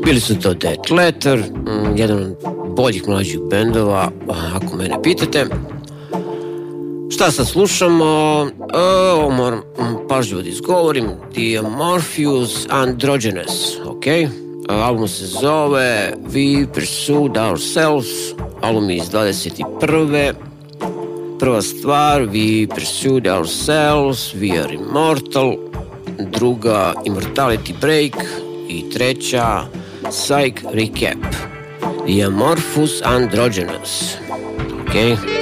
Bili su to Dead Letter, jedan od boljih mlađih bendova, ako mene pitate. Šta sad slušamo? Ovo moram pažljivo da izgovorim. The Amorphous Androgynous, ok? Album se zove We Pursued Ourselves, album iz 21. Prva stvar, We Pursued Ourselves, We Are Immortal. Druga, Immortality Break. I treća, Psych Recap. The Amorphous Androgynous, ok?